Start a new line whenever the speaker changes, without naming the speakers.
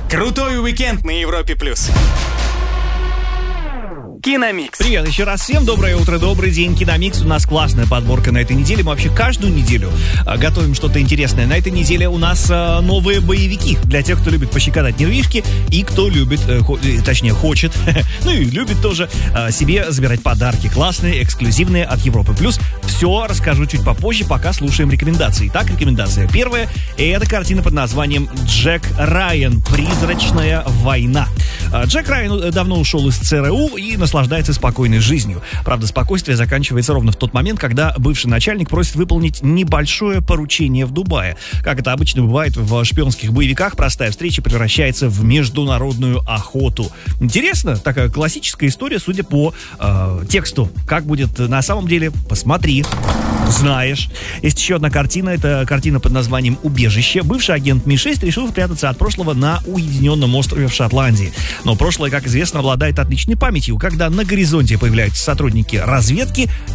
Крутой уикенд на Европе+. Киномикс.
Привет еще раз всем, доброе утро, добрый день. Киномикс, у нас классная подборка на этой неделе. Мы вообще каждую неделю готовим что-то интересное. На этой неделе у нас новые боевики для тех, кто любит пощекотать нервишки и кто любит, точнее хочет, ну и любит тоже себе забирать подарки классные, эксклюзивные от Европы+. Все расскажу чуть попозже, пока слушаем рекомендации. Итак, рекомендация первая. Это картина под названием «Джек Райан. Призрачная война». Джек Райан давно ушел из ЦРУ и наслаждается спокойной жизнью. Правда, спокойствие заканчивается ровно в тот момент, когда бывший начальник просит выполнить небольшое поручение в Дубае. Как это обычно бывает в шпионских боевиках, простая встреча превращается в международную охоту. Интересно, такая классическая история, судя по тексту. Как будет на самом деле, посмотри. Знаешь. Есть еще одна картина, это картина под названием «Убежище». Бывший агент Ми-6 решил спрятаться от прошлого на уединенном острове в Шотландии. Но прошлое, как известно, обладает отличной памятью. Когда на горизонте появляются сотрудники разведки